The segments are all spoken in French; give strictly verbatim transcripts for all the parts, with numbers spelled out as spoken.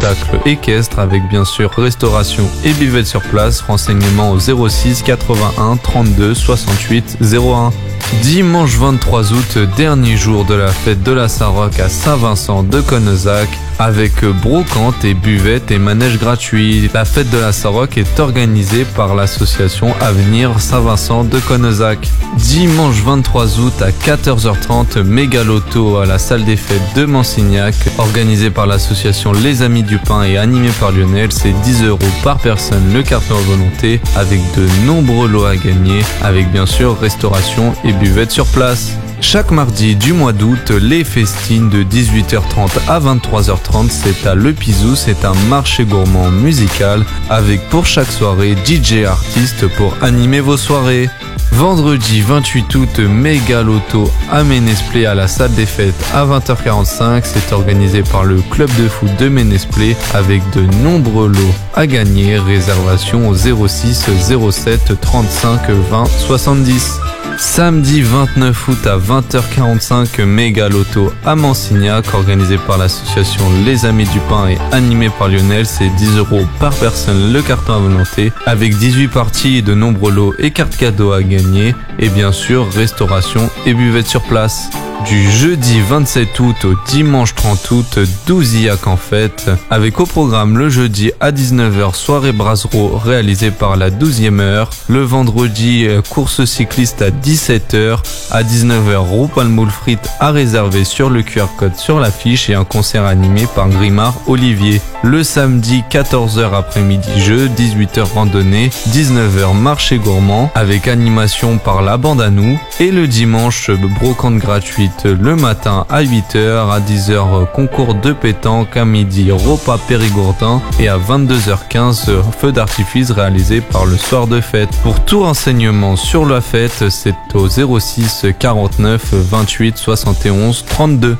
spectacle équestre avec bien sûr restauration et buvette sur place. Renseignements au zéro six quatre-vingt-un trente-deux soixante-huit zéro un. Dimanche vingt-trois août, dernier jour de la fête de la Saint-Roch à Saint-Vincent de Connezac, avec brocante et buvette et manège gratuit. La fête de la Saint-Roch est organisée par l'association Avenir Saint-Vincent de Connezac. Dimanche vingt-trois août à quatorze heures trente, méga loto à la salle des fêtes de Mansignac, organisé par l'association Les Amis du Pain et animé par Lionel. C'est dix euros par personne le carton à volonté, avec de nombreux lots à gagner, avec bien sûr restauration et buvette sur place. Chaque mardi du mois d'août, les festines de dix-huit heures trente à vingt-trois heures trente, c'est à Le Pizou, c'est un marché gourmand musical avec pour chaque soirée D J artistes pour animer vos soirées. Vendredi vingt-huit août, méga loto à Ménesplé à la salle des fêtes à vingt heures quarante-cinq. C'est organisé par le club de foot de Ménesplé avec de nombreux lots à gagner. Réservation au zéro six zéro sept trente-cinq vingt soixante-dix. Samedi vingt-neuf août à vingt heures quarante-cinq, méga loto à Mansignac, organisé par l'association Les Amis du Pain et animé par Lionel. C'est dix euros par personne le carton à volonté, avec dix-huit parties et de nombreux lots et cartes cadeaux à gagner, et bien sûr restauration et buvette sur place. Du jeudi vingt-sept août au dimanche trente août, douze I A C en fête, avec au programme le jeudi à dix-neuf heures soirée Brasero réalisée par la douzième heure, le vendredi course cycliste à dix-sept heures, à dix-neuf heures roue palmoule frites à réserver sur le Q R code sur l'affiche et un concert animé par Grimard Olivier. Le samedi quatorze heures après-midi jeu, dix-huit heures randonnée, dix-neuf heures marché gourmand avec animation par la bande à nous, et le dimanche brocante gratuite le matin à huit heures, à dix heures concours de pétanque, à midi repas périgourdin et à vingt-deux heures quinze feu d'artifice réalisé par le soir de fête. Pour tout renseignement sur la fête, c'est au zéro six quarante-neuf vingt-huit soixante et onze trente-deux.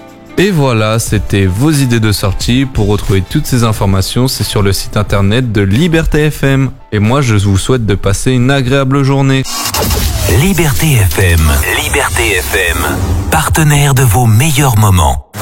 Et voilà, c'était vos idées de sortie. Pour retrouver toutes ces informations, c'est sur le site internet de Liberté F M. Et moi, je vous souhaite de passer une agréable journée. Liberté F M, Liberté F M, partenaire de vos meilleurs moments.